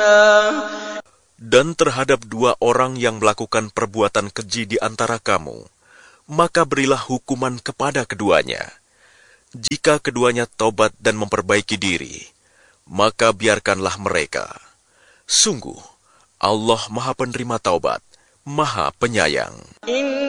Dan terhadap dua orang yang melakukan perbuatan keji di antara kamu, maka berilah hukuman kepada keduanya. Jika keduanya taubat dan memperbaiki diri, maka biarkanlah mereka. Sungguh, Allah Maha Penerima Taubat, Maha Penyayang.